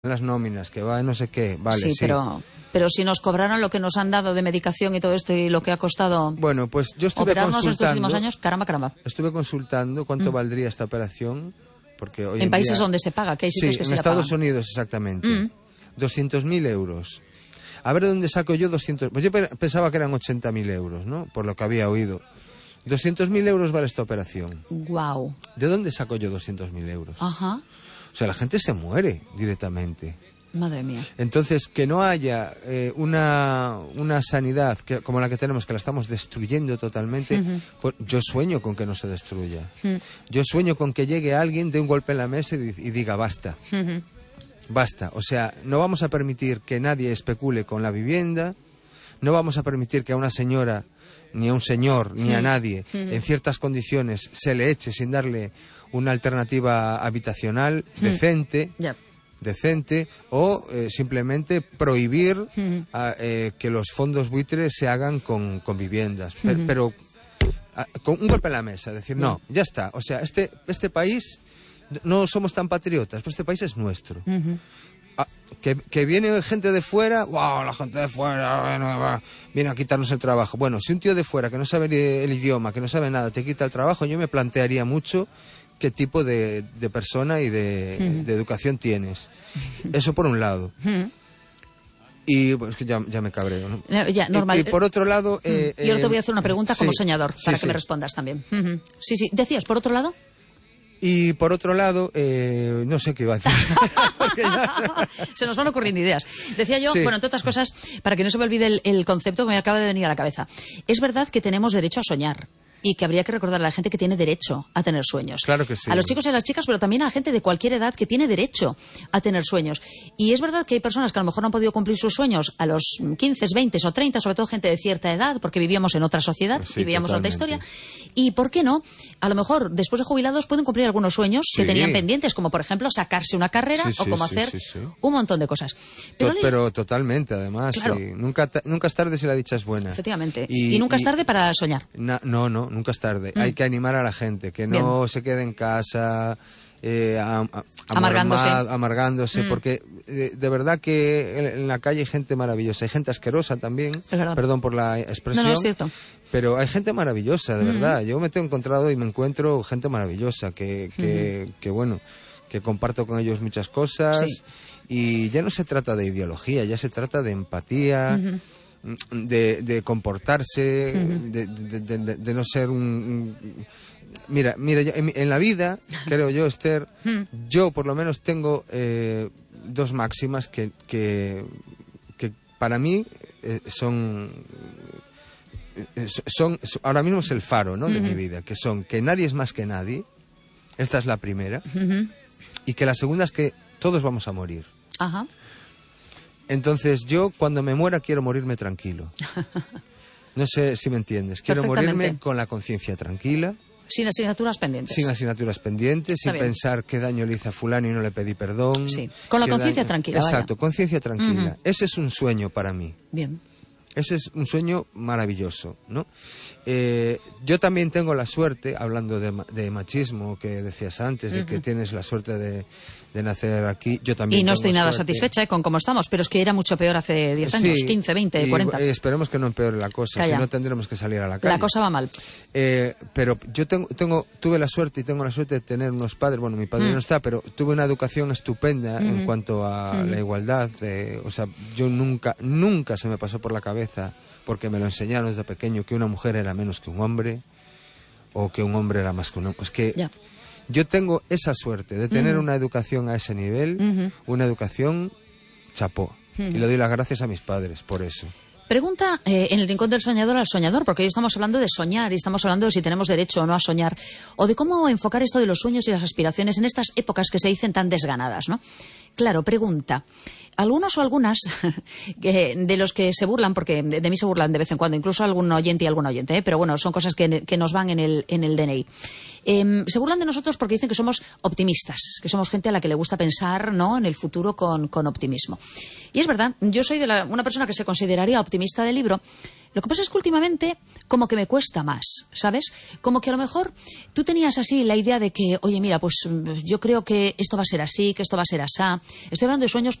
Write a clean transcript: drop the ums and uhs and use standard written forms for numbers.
las nóminas, que va no sé qué, vale, sí. Pero si nos cobraran lo que nos han dado de medicación y todo esto y lo que ha costado bueno, pues yo estuve operarnos estos últimos años, caramba. Estuve consultando cuánto valdría esta operación, porque hoy en países donde se paga, que hay sitios que se la pagan. en Estados Unidos exactamente, 200.000 euros. A ver de dónde saco yo 200. Pues yo pensaba que eran 80.000 euros, ¿no? Por lo que había oído. 200.000 euros vale esta operación. Guau. ¿De dónde saco yo 200.000 euros? Ajá. O sea, la gente se muere directamente. Madre mía. Entonces, que no haya una sanidad como la que tenemos, que la estamos destruyendo totalmente, pues yo sueño con que no se destruya. Yo sueño con que llegue alguien, dé un golpe en la mesa y diga basta. Basta. O sea, no vamos a permitir que nadie especule con la vivienda, no vamos a permitir que a una señora, ni a un señor, ni a nadie, en ciertas condiciones, se le eche sin darle una alternativa habitacional decente. Decente, o simplemente prohibir que los fondos buitres se hagan con viviendas, pero con un golpe en la mesa, decir, no, ya está, o sea, este país, no somos tan patriotas, pero este país es nuestro. Que viene gente de fuera, wow, la gente de fuera bueno, viene a quitarnos el trabajo. Bueno, si un tío de fuera que no sabe el idioma, que no sabe nada, te quita el trabajo, yo me plantearía mucho qué tipo de persona y de educación tienes. Eso por un lado. Y pues que ya me cabreo, ¿no? Ya, normal. Y por otro lado... yo ahora te voy a hacer una pregunta como soñador, para que me respondas también. Sí, decías, ¿por otro lado? Y por otro lado, no sé qué iba a decir. Se nos van ocurriendo ideas. Decía yo, bueno, entre otras cosas, para que no se me olvide el concepto que me acaba de venir a la cabeza. Es verdad que tenemos derecho a soñar. Y que habría que recordar a la gente que tiene derecho a tener sueños. Claro que sí. A los chicos y a las chicas, pero también a la gente de cualquier edad que tiene derecho a tener sueños. Y es verdad que hay personas que a lo mejor no han podido cumplir sus sueños a los 15, 20 o 30, sobre todo gente de cierta edad, porque vivíamos en otra sociedad y vivíamos en otra historia. Y ¿por qué no? A lo mejor, después de jubilados, pueden cumplir algunos sueños que tenían pendientes, como por ejemplo sacarse una carrera o como hacer un montón de cosas. Pero totalmente, además. Claro. Nunca es tarde si la dicha es buena. Efectivamente. Y nunca es tarde para soñar. No, nunca es tarde. Hay que animar a la gente, que no se quede en casa amargándose, porque de verdad que en la calle hay gente maravillosa, hay gente asquerosa también, perdón por la expresión, no, es cierto. Pero hay gente maravillosa, de verdad. Yo me he encontrado y me encuentro gente maravillosa que bueno, que comparto con ellos muchas cosas, y ya no se trata de ideología, ya se trata de empatía, de comportarse, de no ser un... Mira, en la vida, creo yo, Esther, yo por lo menos tengo dos máximas que para mí son ahora mismo es el faro, ¿no?, de mi vida, que son que nadie es más que nadie, esta es la primera, y que la segunda es que todos vamos a morir. Ajá. Entonces yo cuando me muera quiero morirme tranquilo. No sé si me entiendes. Quiero morirme con la conciencia tranquila. Sin asignaturas pendientes. Sin asignaturas pendientes, sin pensar qué daño le hice a fulano y no le pedí perdón. Sí, con la conciencia tranquila. Exacto, conciencia tranquila. Ese es un sueño para mí. Bien. Ese es un sueño maravilloso, ¿no? Yo también tengo la suerte, hablando de machismo que decías antes, de que tienes la suerte de nacer aquí. Yo también. Y no estoy nada satisfecha con cómo estamos, pero es que era mucho peor hace 10 años, 15, 20, 40. Esperemos que no empeore la cosa, si no tendremos que salir a la calle. La cosa va mal. Pero yo tuve la suerte y tengo la suerte de tener unos padres, bueno, mi padre no está, pero tuve una educación estupenda en cuanto a la igualdad. O sea, yo nunca se me pasó por la cabeza, porque me lo enseñaron desde pequeño, que una mujer era menos que un hombre o que un hombre era más que un hombre. Es que yo tengo esa suerte de tener una educación a ese nivel, una educación chapó. Y le doy las gracias a mis padres por eso. Pregunta en el Rincón del Soñador al soñador, porque hoy estamos hablando de soñar y estamos hablando de si tenemos derecho o no a soñar, o de cómo enfocar esto de los sueños y las aspiraciones en estas épocas que se dicen tan desganadas, ¿no? Claro, pregunta. Algunos o algunas de los que se burlan, porque de mí se burlan de vez en cuando, incluso algún oyente y alguna oyente, pero bueno, son cosas que nos van en el DNI. Se burlan de nosotros porque dicen que somos optimistas, que somos gente a la que le gusta pensar, ¿no?, en el futuro con optimismo. Y es verdad, yo soy una persona que se consideraría optimista del libro. Lo que pasa es que últimamente como que me cuesta más, ¿sabes? Como que a lo mejor tú tenías así la idea de que, oye, mira, pues yo creo que esto va a ser así, que esto va a ser asá. Estoy hablando de sueños